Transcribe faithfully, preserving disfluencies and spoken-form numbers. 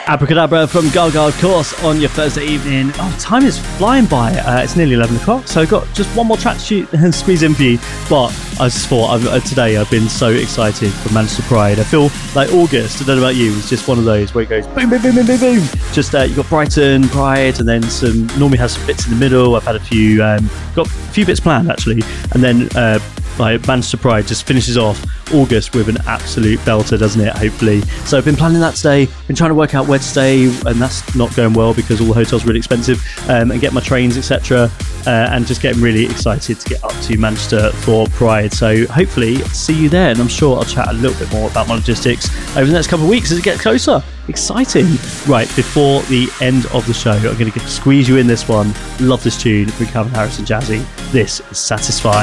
Abracadabra from Gaga, of course, on your Thursday evening. Oh, time is flying by. Uh, it's nearly eleven o'clock, so I've got just one more track to shoot and squeeze in for you. But I just thought, I've, uh, today I've been so excited for Manchester Pride. I feel like August, I don't know about you, is just one of those where it goes boom, boom, boom, boom, boom, boom. Just, uh, you've got Brighton, Pride, and then some, normally has some bits in the middle. I've had a few, um, got a few bits planned, actually. And then, uh, like Manchester Pride just finishes off August with an absolute belter, doesn't it? Hopefully. So I've been planning that today, been trying to work out where to stay, and that's not going well because all the hotels are really expensive, um, and get my trains, et cetera. Uh, and just getting really excited to get up to Manchester for Pride. So hopefully see you there, and I'm sure I'll chat a little bit more about my logistics over the next couple of weeks as it gets closer. Exciting. Right, before the end of the show, I'm going to squeeze you in this one. Love this tune from Calvin Harris and Jazzy. This is Satisfied.